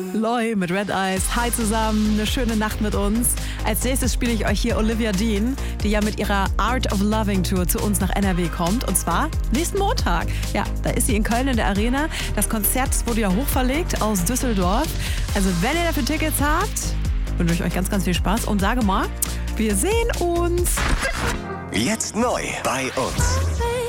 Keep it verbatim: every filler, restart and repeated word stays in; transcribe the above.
Loi mit Red Eyes. Hi zusammen, eine schöne Nacht mit uns. Als nächstes spiele ich euch hier Olivia Dean, die ja mit ihrer Art of Loving Tour zu uns nach N R W kommt. Und zwar nächsten Montag. Ja, da ist sie in Köln in der Arena. Das Konzert wurde ja hochverlegt aus Düsseldorf. Also wenn ihr dafür Tickets habt, wünsche ich euch ganz, ganz viel Spaß. Und sage mal, wir sehen uns. Jetzt neu bei uns.